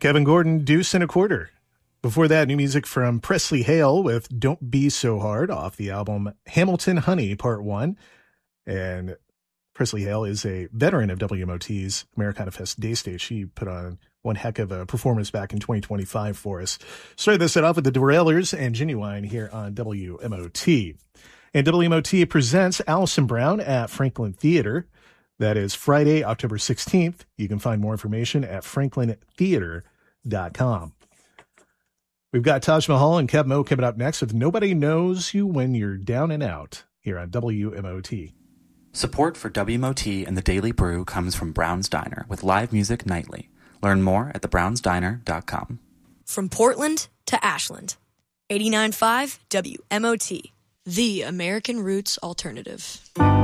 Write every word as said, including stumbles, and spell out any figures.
Kevin Gordon, Deuce and a Quarter. Before that, new music from Presley Hale with Don't Be So Hard off the album Hamilton Honey Part one. And Presley Hale is a veteran of W M O T's Americana Fest Day Stage. She put on one heck of a performance back in twenty twenty-five for us. Started this set off with the Derailers and Genuine here on W M O T. And W M O T presents Alison Brown at Franklin Theater. That is Friday, October sixteenth. You can find more information at franklin theater dot com. We've got Taj Mahal and Kev Mo coming up next with Nobody Knows You When You're Down and Out here on W M O T. Support for W M O T and the Daily Brew comes from Brown's Diner with live music nightly. Learn more at the browns diner dot com. From Portland to Ashland, eighty-nine point five W M O T, the American Roots Alternative.